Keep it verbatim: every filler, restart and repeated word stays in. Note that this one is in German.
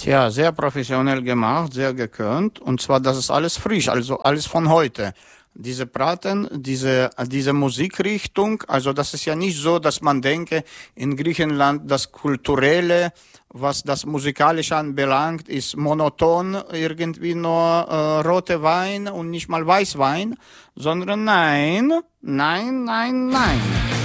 Ja, sehr professionell gemacht, sehr gekönnt. Und zwar, das ist alles frisch, also alles von heute. Diese Praten, diese, diese Musikrichtung, also das ist ja nicht so, dass man denke, in Griechenland das Kulturelle, was das Musikalische anbelangt, ist monoton irgendwie nur äh, rote Wein und nicht mal Weißwein, sondern nein, nein, nein, nein.